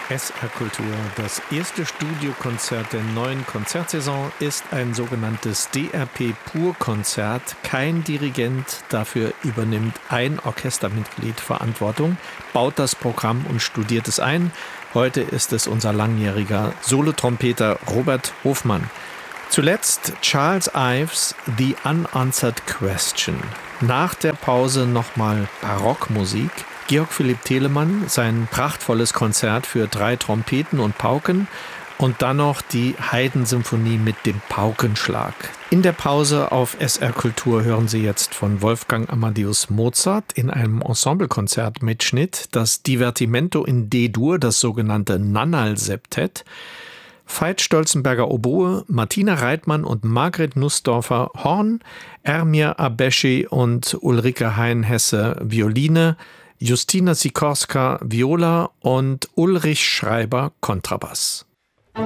SR Kultur, das erste Studiokonzert der neuen Konzertsaison, ist ein sogenanntes DRP-Pur-Konzert. Kein Dirigent, dafür übernimmt ein Orchestermitglied Verantwortung, baut das Programm und studiert es ein. Heute ist es unser langjähriger Solotrompeter Robert Hofmann. Zuletzt Charles Ives The Unanswered Question. Nach der Pause nochmal Barockmusik. Georg Philipp Telemann, sein prachtvolles Konzert für 3 Trompeten und Pauken und dann noch die Haydn-Symphonie mit dem Paukenschlag. In der Pause auf SR Kultur hören Sie jetzt von Wolfgang Amadeus Mozart in einem Ensemblekonzert-Mitschnitt das Divertimento in D-Dur, das sogenannte Nannal-Septett. Veit Stolzenberger Oboe, Martina Reitmann und Margret Nussdorfer Horn, Ermir Abeschi und Ulrike Hein-Hesse Violine, Justina Sikorska Viola und Ulrich Schreiber Kontrabass.